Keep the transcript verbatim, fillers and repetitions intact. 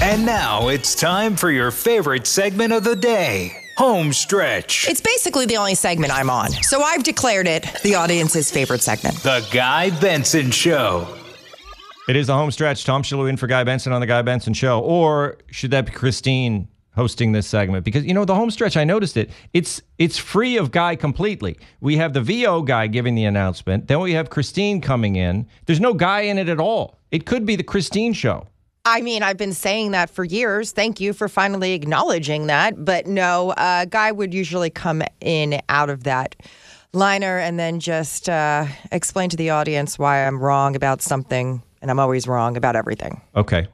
And now it's time for your favorite segment of the day, Home Stretch. It's basically the only segment I'm on, so I've declared it the audience's favorite segment. The Guy Benson Show. It is the Home Stretch. Tom Shalhoub in for Guy Benson on the Guy Benson Show. Or should that be Christine hosting this segment? Because, you know, the Home Stretch, I noticed it. It's it's free of Guy completely. We have the V O guy giving the announcement. Then we have Christine coming in. There's no Guy in it at all. It could be the Christine Show. I mean, I've been saying that for years. Thank you for finally acknowledging that. But no, uh, Guy would usually come in out of that liner and then just uh, explain to the audience why I'm wrong about something. And I'm always wrong about everything. Okay.